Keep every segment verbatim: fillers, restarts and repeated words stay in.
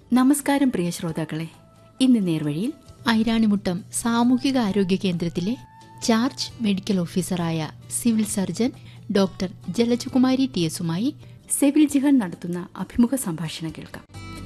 നമസ്കാരം പ്രിയ ശ്രോതാക്കളെ. ഇന്ന് നേർവഴിയിൽ ഐരാണിമുട്ടം സാമൂഹിക ആരോഗ്യ കേന്ദ്രത്തിലെ ചാർജ് മെഡിക്കൽ ഓഫീസറായ civil surgeon doctor Jalajakumari T എസുമായി Sevil Jihan നടത്തുന്ന അഭിമുഖ സംഭാഷണം കേൾക്കാം.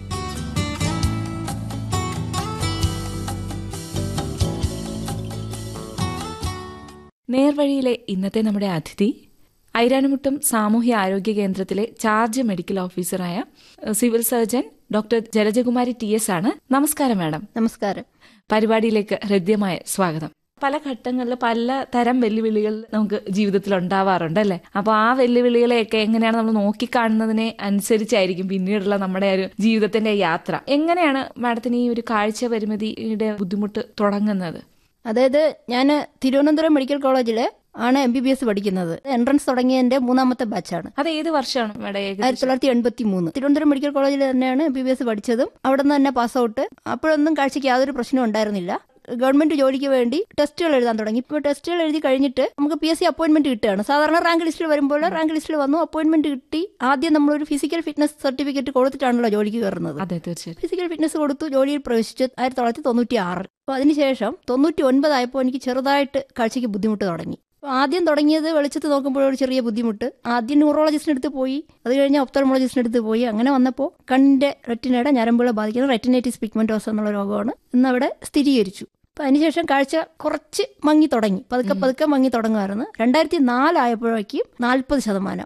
നേർവഴിയിലെ ഇന്നത്തെ നമ്മുടെ അതിഥി ഐരാണിമുട്ടം സാമൂഹ്യ ആരോഗ്യ കേന്ദ്രത്തിലെ ചാർജ് മെഡിക്കൽ ഓഫീസറായ civil surgeon doctor Jalajakumari T S ആണ്. നമസ്കാരം മാഡം. നമസ്കാരം. പരിപാടിയിലേക്ക് ഹൃദ്യമായ സ്വാഗതം. പല ഘട്ടങ്ങളിൽ പല തരം വെല്ലുവിളികൾ നമുക്ക് ജീവിതത്തിൽ ഉണ്ടാവാറുണ്ട് അല്ലെ? അപ്പൊ ആ വെല്ലുവിളികളെയൊക്കെ എങ്ങനെയാണ് നമ്മൾ നോക്കിക്കാണുന്നതിനെ അനുസരിച്ചായിരിക്കും പിന്നീടുള്ള നമ്മുടെ ഒരു ജീവിതത്തിന്റെ യാത്ര. എങ്ങനെയാണ് മാഡത്തിന് ഈ ഒരു കാഴ്ച പരിമിതിയുടെ ബുദ്ധിമുട്ട് തുടങ്ങുന്നത്? അതായത് ഞാൻ തിരുവനന്തപുരം മെഡിക്കൽ കോളേജില് ആണ് എം ബി ബി എസ് പഠിക്കുന്നത്. എൻട്രൻസ് തുടങ്ങിയതിന്റെ മൂന്നാമത്തെ ബാച്ചാണ്. അത് ഏത് വർഷമാണ് മാഡം? ആയിരത്തി തൊള്ളായിരത്തി എൺപത്തി മൂന്ന് തിരുവനന്തപുരം മെഡിക്കൽ കോളേജിൽ തന്നെയാണ് എം ബി ബി എസ് പഠിച്ചതും. അവിടെ നിന്ന് തന്നെ പാസ് ഔട്ട്. അപ്പോഴൊന്നും കാഴ്ചയ്ക്ക് യാതൊരു പ്രശ്നവും ഉണ്ടായിരുന്നില്ല. ഗവൺമെന്റ് ജോലിക്ക് വേണ്ടി ടെസ്റ്റുകൾ എഴുതാൻ തുടങ്ങി. ഇപ്പോൾ ടെസ്റ്റുകൾ എഴുതി കഴിഞ്ഞിട്ട് നമുക്ക് പി എസ് സി അപ്പോയിന്റ്മെന്റ് കിട്ടുകയാണ്. സാധാരണ റാങ്ക് ലിസ്റ്റിൽ വരുമ്പോൾ റാങ്ക് ലിസ്റ്റിൽ വന്നു, അപ്പോയിന്റ്മെന്റ് കിട്ടി. ആദ്യം നമ്മളൊരു ഫിസിക്കൽ ഫിറ്റ്നസ് സർട്ടിഫിക്കറ്റ് കൊടുത്തിട്ടാണല്ലോ ജോലിക്ക് കയറുന്നത്. അതെ, തീർച്ചയായും. ഫിസിക്കൽ ഫിറ്റ്നസ് കൊടുത്തു, ജോലിയിൽ പ്രവേശിച്ചു ആയിരത്തി തൊള്ളായിരത്തി തൊണ്ണൂറ്റി ആറ്. അപ്പോൾ അതിനുശേഷം തൊണ്ണൂറ്റി ഒൻപതായപ്പോൾ എനിക്ക് ചെറുതായിട്ട് കാഴ്ചയ്ക്ക് ബുദ്ധിമുട്ട് തുടങ്ങി. ആദ്യം തുടങ്ങിയത് വെളിച്ചത്ത് നോക്കുമ്പോൾ ഒരു ചെറിയ ബുദ്ധിമുട്ട്. ആദ്യം ന്യൂറോളജിസ്റ്റിന് അടുത്ത് പോയി, അത് കഴിഞ്ഞ് ഒപ്തോമോളജിസ്റ്റിന് അടുത്ത് പോയി. അങ്ങനെ വന്നപ്പോൾ കണ്ണിന്റെ റെറ്റിനയുടെ ഞരമ്പുകളെ ബാധിക്കുന്ന റെറ്റിനൈറ്റിസ് പിഗ്മെന്റോസ എന്നുള്ള രോഗമാണ് ഇന്നവിടെ സ്ഥിരീകരിച്ചു. അപ്പം അതിനുശേഷം കാഴ്ച കുറച്ച് മങ്ങി തുടങ്ങി, പതുക്കെ പതുക്കെ മങ്ങി തുടങ്ങുമായിരുന്നു. രണ്ടായിരത്തി നാലായപ്പോഴേക്കും നാൽപ്പത് ശതമാനം